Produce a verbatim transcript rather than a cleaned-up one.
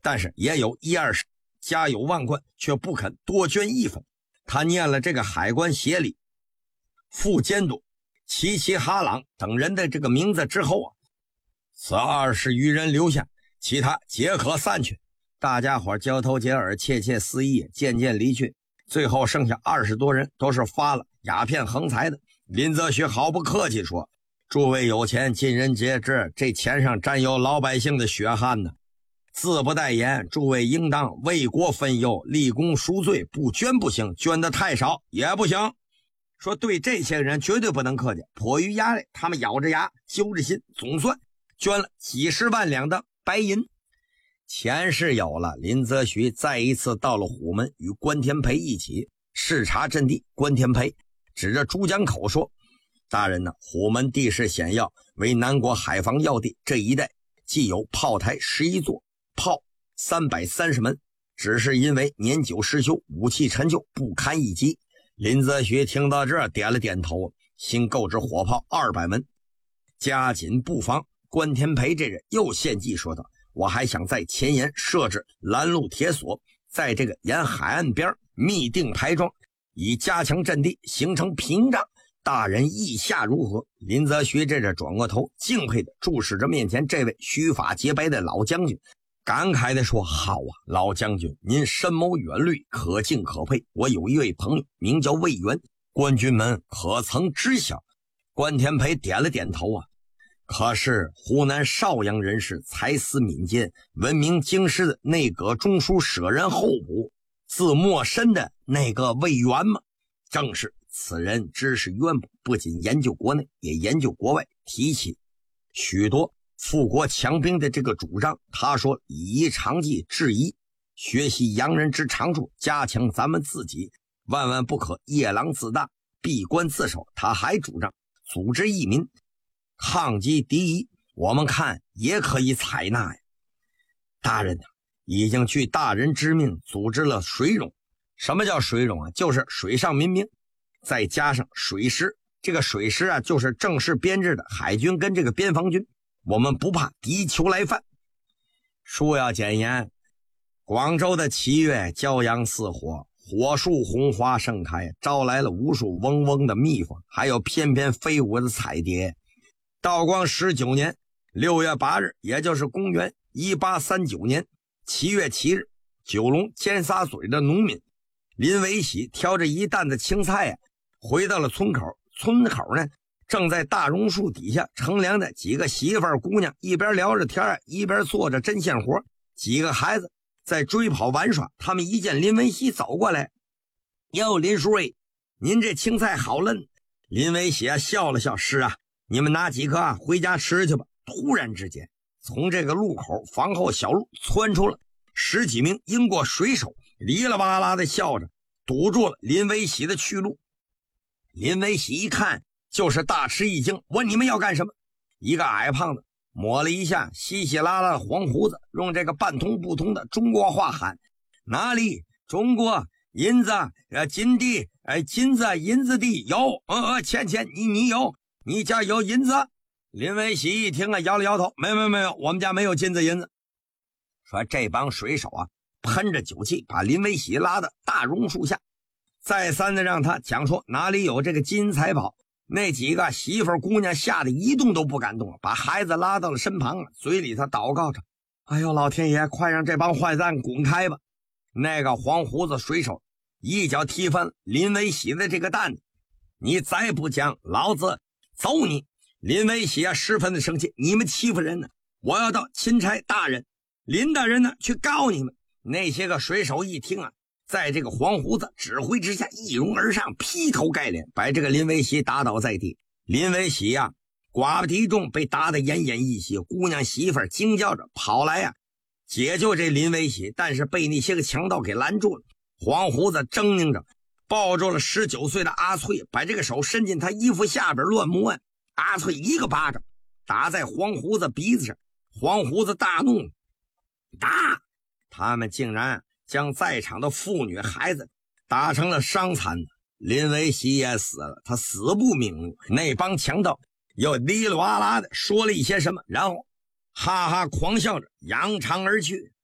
但是也有一二十家有万贯，却不肯多捐一分。他念了这个海关协理、副监督齐齐哈朗等人的这个名字之后啊，此二十余人留下，其他皆可散去。大家伙交头接耳，窃窃私议，渐渐离去。最后剩下二十多人，都是发了鸦片横财的。林则徐毫不客气说：“诸位有钱，尽人皆知，这钱上沾有老百姓的血汗呢。自不待言，诸位应当为国分忧，立功赎罪，不捐不行，捐的太少也不行。”说对这些人绝对不能客气，迫于压力，他们咬着牙揪着心，总算捐了几十万两的白银。钱是有了，林则徐再一次到了虎门，与关天培一起视察阵地。关天培指着珠江口说：“大人呢，虎门地势险要，为南国海防要地，这一带既有炮台十一座，炮三百三十门，只是因为年久失修，武器陈旧，不堪一击。”林则徐听到这儿点了点头，新购置火炮二百门，加紧布防。关天培这人又献计说道：“我还想在前沿设置拦路铁索，在这个沿海岸边密定排桩，以加强阵地，形成屏障。大人意下如何？”林则徐这着转过头，敬佩地注视着面前这位须发洁白的老将军，感慨地说：“好啊，老将军，您深谋远虑，可敬可佩。我有一位朋友名叫魏源，官军们可曾知晓？”关天培点了点头啊。可是湖南邵阳人士，才思敏捷，闻名京师的内阁中书舍人候补，字默深的那个魏源吗？正是此人，知识渊博，不仅研究国内，也研究国外，提起许多富国强兵的这个主张。他说：“以夷长技制夷，学习洋人之长处，加强咱们自己，万万不可夜郎自大，闭关自守。”他还主张组织义民，抗击敌夷，我们看也可以采纳呀。大人已经据大人之命组织了水冗。什么叫水冗啊？就是水上民兵，再加上水师。这个水师啊，就是正式编制的海军跟这个边防军。我们不怕敌酋来犯。书要简言，广州的七月骄阳似火，火树红花盛开，招来了无数嗡嗡的蜜蜂，还有翩翩飞舞的彩蝶。道光十九年六月八日，也就是公元一八三九年七月七日，九龙尖沙咀的农民林维喜挑着一担子青菜啊，回到了村口。村口呢，正在大榕树底下乘凉的几个媳妇儿姑娘，一边聊着天，一边做着针线活。几个孩子在追跑玩耍。他们一见林维喜走过来：“哟，林叔哎，您这青菜好嫩。”林维喜啊笑了笑：“是啊，你们拿几颗啊回家吃去吧。”突然之间，从这个路口房后小路窜出了十几名英国水手，哩啦哇啦的笑着堵住了林维喜的去路。林维喜一看就是大吃一惊，问：“你们要干什么？”一个矮胖子抹了一下稀稀拉拉的黄胡子，用这个半通不通的中国话喊：“哪里？中国银子呃金地呃金子银子地有呃呃钱钱你你有你家有银子？”林维喜一听啊，摇了摇头：“没有没有没有，我们家没有金子银子。”说这帮水手啊，喷着酒气把林维喜拉到大榕树下，再三的让他讲说哪里有这个金银财宝。那几个媳妇姑娘吓得一动都不敢动，把孩子拉到了身旁，嘴里他祷告着：“哎呦，老天爷，快让这帮坏蛋滚开吧！”那个黄胡子水手一脚踢翻林维喜的这个担子：“你再不讲，老子揍你！”林维喜啊，十分的生气：“你们欺负人呢！我要到钦差大人林大人呢去告你们！”那些个水手一听啊，在这个黄胡子指挥之下一拥而上，劈头盖脸把这个林维喜打倒在地。林维喜呀、啊，寡不敌众，被打得奄奄一息。姑娘媳妇惊叫着跑来呀、啊，解救这林维喜，但是被那些个强盗给拦住了。黄胡子狰狞着抱住了十九岁的阿翠，把这个手伸进他衣服下边乱摸呀。阿翠一个巴掌打在黄胡子鼻子上，黄胡子大怒，打！他们竟然将在场的妇女孩子打成了伤残的。林维喜也死了，他死不瞑目。那帮强盗又哩哩哇啦的说了一些什么，然后哈哈狂笑着扬长而去。